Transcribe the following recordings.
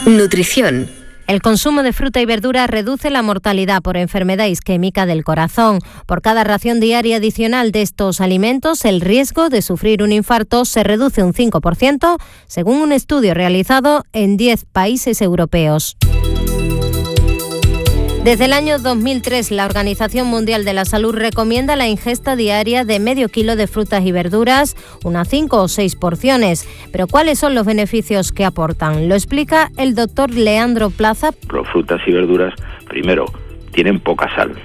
Nutrición. El consumo de fruta y verdura reduce la mortalidad por enfermedad isquémica del corazón. Por cada ración diaria adicional de estos alimentos, el riesgo de sufrir un infarto se reduce un 5%, según un estudio realizado en 10 países europeos. Desde el año 2003, la Organización Mundial de la Salud recomienda la ingesta diaria de medio kilo de frutas y verduras, unas 5 o 6 porciones. Pero ¿cuáles son los beneficios que aportan? Lo explica el doctor Leandro Plaza. Las frutas y verduras, primero, tienen poca sal.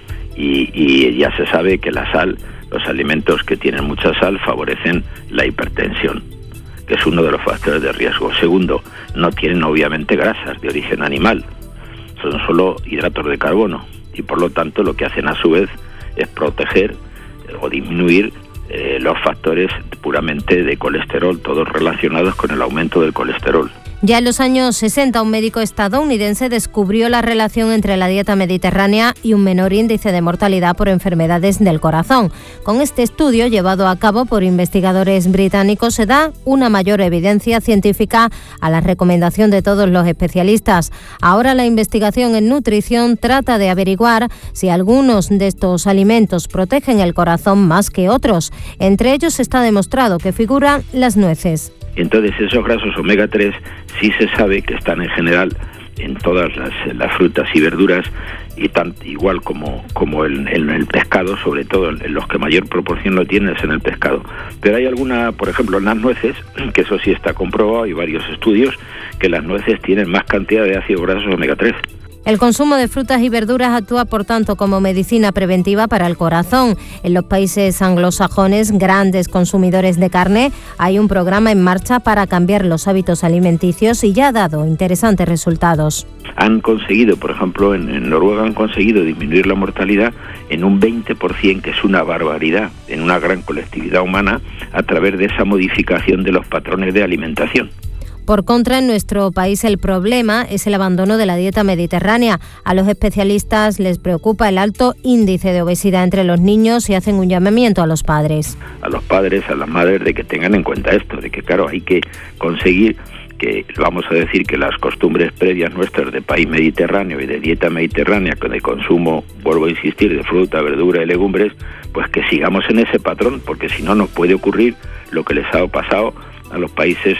Y ya se sabe que la sal, los alimentos que tienen mucha sal, favorecen la hipertensión, que es uno de los factores de riesgo. Segundo, no tienen obviamente grasas de origen animal. Son solo hidratos de carbono y por lo tanto lo que hacen a su vez es proteger o disminuir los factores puramente de colesterol, todos relacionados con el aumento del colesterol. Ya en los años 60, un médico estadounidense descubrió la relación entre la dieta mediterránea y un menor índice de mortalidad por enfermedades del corazón. Con este estudio, llevado a cabo por investigadores británicos, se da una mayor evidencia científica a la recomendación de todos los especialistas. Ahora la investigación en nutrición trata de averiguar si algunos de estos alimentos protegen el corazón más que otros. Entre ellos está demostrado que figuran las nueces. Entonces esos grasos omega 3 sí se sabe que están en general en todas las frutas y verduras y igual como en el pescado, sobre todo en los que mayor proporción lo tienen es en el pescado. Pero hay alguna, por ejemplo en las nueces, que eso sí está comprobado, hay varios estudios que las nueces tienen más cantidad de ácidos grasos omega 3. El consumo de frutas y verduras actúa, por tanto, como medicina preventiva para el corazón. En los países anglosajones, grandes consumidores de carne, hay un programa en marcha para cambiar los hábitos alimenticios y ya ha dado interesantes resultados. Han conseguido, por ejemplo, en Noruega han conseguido disminuir la mortalidad en un 20%, que es una barbaridad, en una gran colectividad humana, a través de esa modificación de los patrones de alimentación. Por contra, en nuestro país el problema es el abandono de la dieta mediterránea. A los especialistas les preocupa el alto índice de obesidad entre los niños y hacen un llamamiento a los padres. A los padres, a las madres, de que tengan en cuenta esto, de que claro, hay que conseguir que, vamos a decir, que las costumbres previas nuestras de país mediterráneo y de dieta mediterránea, con el consumo, vuelvo a insistir, de fruta, verdura y legumbres, pues que sigamos en ese patrón, porque si no nos puede ocurrir lo que les ha pasado a los países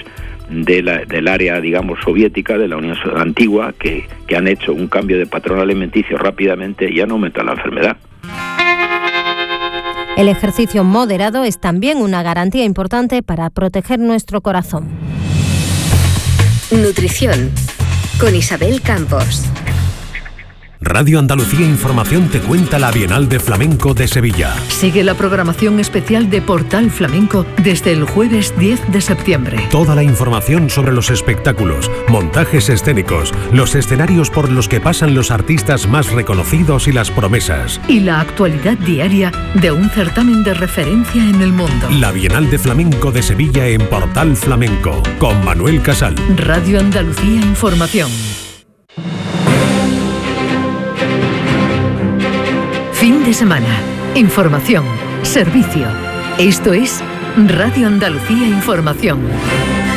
del área, digamos, soviética, de la Unión Antigua, que han hecho un cambio de patrón alimenticio rápidamente y han aumentado la enfermedad. El ejercicio moderado es también una garantía importante para proteger nuestro corazón. Nutrición, con Isabel Campos. Radio Andalucía Información te cuenta la Bienal de Flamenco de Sevilla. Sigue la programación especial de Portal Flamenco desde el jueves 10 de septiembre. Toda la información sobre los espectáculos, montajes escénicos, los escenarios por los que pasan los artistas más reconocidos y las promesas. Y la actualidad diaria de un certamen de referencia en el mundo. La Bienal de Flamenco de Sevilla en Portal Flamenco, con Manuel Casal. Radio Andalucía Información. Fin de semana. Información. Servicio. Esto es Radio Andalucía Información.